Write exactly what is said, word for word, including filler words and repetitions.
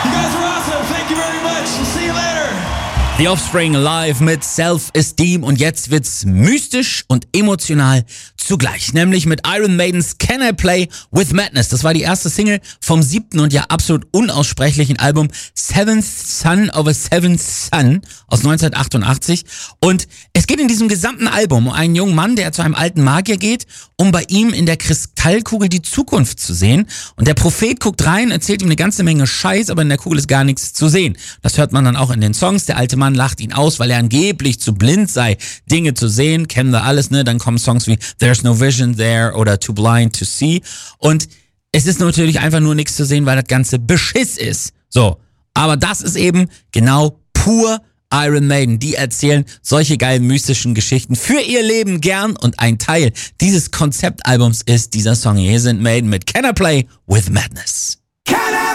You guys are awesome. Thank you very much. We'll see you later. The Offspring live mit Self-Esteem und jetzt wird's mystisch und emotional zugleich, nämlich mit Iron Maidens Can I Play With Madness. Das war die erste Single vom siebten und ja absolut unaussprechlichen Album Seventh Son of a Seventh Son aus neunzehnhundertachtundachtzig und es geht in diesem gesamten Album um einen jungen Mann, der zu einem alten Magier geht, um bei ihm in der Kristallkugel die Zukunft zu sehen und der Prophet guckt rein, erzählt ihm eine ganze Menge Scheiß, aber in der Kugel ist gar nichts zu sehen. Das hört man dann auch in den Songs. Der alte Mann lacht ihn aus, weil er angeblich zu blind sei, Dinge zu sehen. Kennen wir alles, ne? Dann kommen Songs wie There's No Vision There oder Too Blind to See. Und es ist natürlich einfach nur nichts zu sehen, weil das Ganze Beschiss ist. So. Aber das ist eben genau pur Iron Maiden. Die erzählen solche geilen mystischen Geschichten für ihr Leben gern und ein Teil dieses Konzeptalbums ist dieser Song. Hier sind Maiden mit Can I Play With Madness.